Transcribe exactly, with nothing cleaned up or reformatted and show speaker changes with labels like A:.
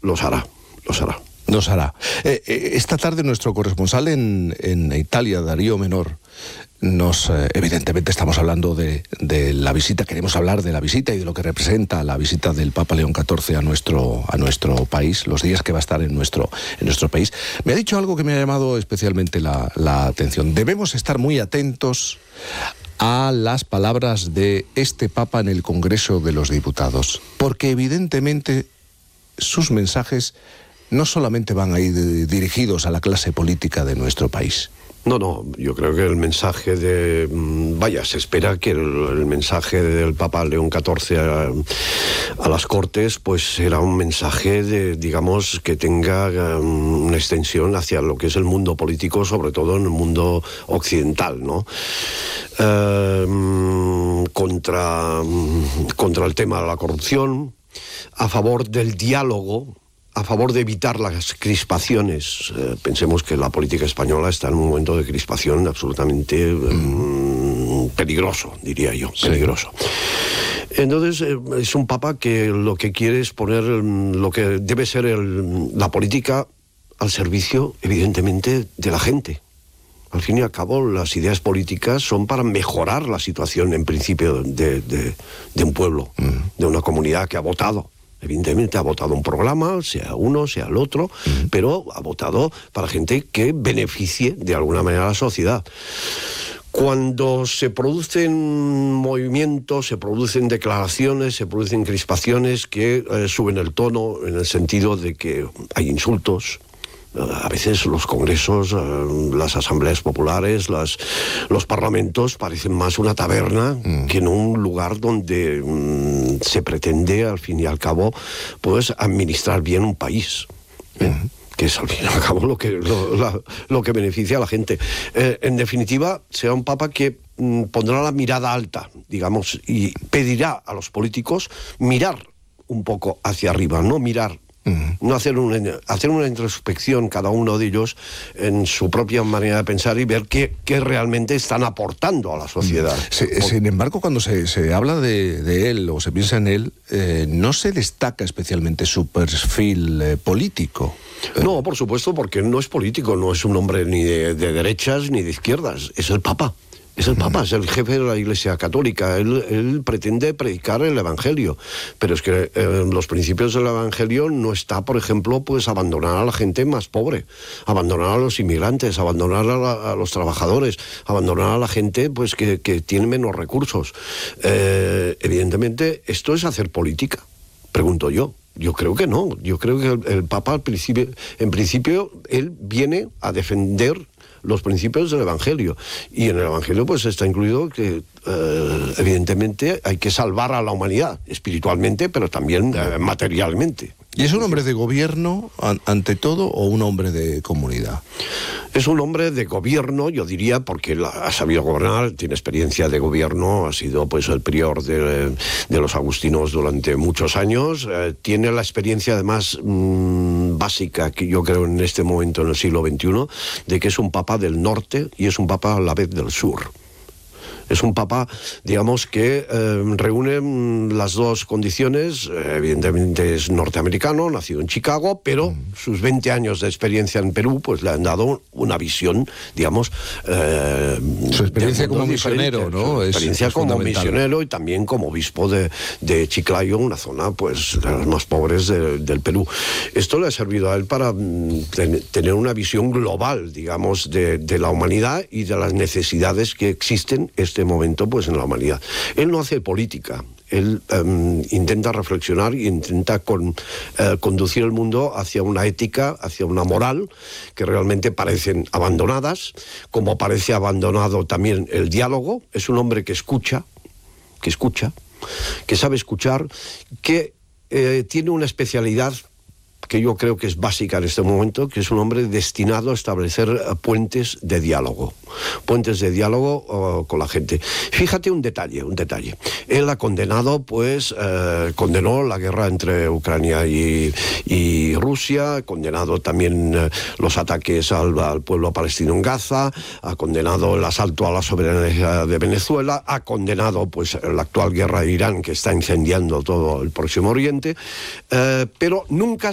A: los hará, los hará.
B: Nos hará. Eh, eh, esta tarde nuestro corresponsal en, en Italia, Darío Menor, nos, eh, evidentemente estamos hablando de, de la visita, queremos hablar de la visita y de lo que representa la visita del Papa León catorce a nuestro, a nuestro país, los días que va a estar en nuestro, en nuestro país. Me ha dicho algo que me ha llamado especialmente la, la atención. Debemos estar muy atentos a las palabras de este Papa en el Congreso de los Diputados, porque evidentemente sus mensajes no solamente van a ir dirigidos a la clase política de nuestro país.
A: No, no, yo creo que el mensaje de... Vaya, se espera que el, el mensaje del Papa León catorce a, a las Cortes, pues será un mensaje de, digamos, que tenga um, una extensión hacia lo que es el mundo político, sobre todo en el mundo occidental, ¿no? Uh, contra, contra el tema de la corrupción, a favor del diálogo, a favor de evitar las crispaciones. Eh, pensemos que la política española está en un momento de crispación absolutamente mm, peligroso, diría yo, sí. peligroso. Entonces, eh, es un papa que lo que quiere es poner lo que debe ser el, la política al servicio, evidentemente, de la gente. Al fin y al cabo, las ideas políticas son para mejorar la situación, en principio, de, de, de un pueblo, mm. de una comunidad que ha votado. Evidentemente ha votado un programa, sea uno, sea el otro, mm. pero ha votado para gente que beneficie de alguna manera a la sociedad. Cuando se producen movimientos, se producen declaraciones, se producen crispaciones que eh, suben el tono en el sentido de que hay insultos. A veces los congresos, las asambleas populares, las, los parlamentos parecen más una taberna mm. que en un lugar donde mm, se pretende, al fin y al cabo, pues administrar bien un país. Mm. ¿eh? Que es al fin y al cabo lo que, lo, la, lo que beneficia a la gente. Eh, en definitiva, será un papa que mm, pondrá la mirada alta, digamos, y pedirá a los políticos mirar un poco hacia arriba, no mirar no hacer una, hacer una introspección cada uno de ellos en su propia manera de pensar y ver qué, qué realmente están aportando a la sociedad.
B: Sí, Por... Sin embargo, cuando se, se habla de, de él o se piensa en él, eh, no se destaca especialmente su perfil eh, político.
A: No, por supuesto, porque no es político, no es un hombre ni de, de derechas ni de izquierdas, es el Papa. Es el Papa, es el jefe de la Iglesia Católica. Él, él pretende predicar el Evangelio, pero es que eh, los principios del Evangelio no está, por ejemplo, pues abandonar a la gente más pobre, abandonar a los inmigrantes, abandonar a, la, a los trabajadores, abandonar a la gente pues que, que tiene menos recursos. Eh, evidentemente, esto es hacer política, pregunto yo. Yo creo que no. Yo creo que el, el Papa, al principio, en principio, él viene a defender los principios del Evangelio. Y en el Evangelio pues está incluido que eh, evidentemente hay que salvar a la humanidad, espiritualmente, pero también eh, materialmente.
B: ¿Y es un hombre de gobierno, an, ante todo, o un hombre de comunidad?
A: Es un hombre de gobierno, yo diría, porque él ha sabido gobernar, tiene experiencia de gobierno, ha sido pues el prior de, de los agustinos durante muchos años, eh, tiene la experiencia además mmm, básica, que yo creo en este momento, en el siglo veintiuno, de que es un papa del norte y es un papa a la vez del sur. Es un papa, digamos, que eh, reúne las dos condiciones. Eh, evidentemente es norteamericano, nacido en Chicago, pero mm. sus veinte años de experiencia en Perú pues le han dado una visión, digamos... Eh,
B: su experiencia como misionero, ¿no?
A: Su experiencia
B: es, es
A: como misionero y también como obispo de, de Chiclayo, una zona pues de las más pobres de, del Perú. Esto le ha servido a él para mm, ten, tener una visión global, digamos, de, de la humanidad y de las necesidades que existen este momento pues en la humanidad. Él no hace política, él um, intenta reflexionar y intenta con, uh, conducir el mundo hacia una ética, hacia una moral que realmente parecen abandonadas, como parece abandonado también el diálogo. Es un hombre que escucha, que escucha, que sabe escuchar, que eh, tiene una especialidad que yo creo que es básica en este momento, que es un hombre destinado a establecer uh, puentes de diálogo, puentes de diálogo uh, con la gente. Fíjate un detalle, un detalle. Él ha condenado, pues, uh, condenó la guerra entre Ucrania y, y Rusia, ha condenado también uh, los ataques al, al pueblo palestino en Gaza, ha condenado el asalto a la soberanía de Venezuela, ha condenado, pues, la actual guerra de Irán que está incendiando todo el Próximo Oriente, uh, pero nunca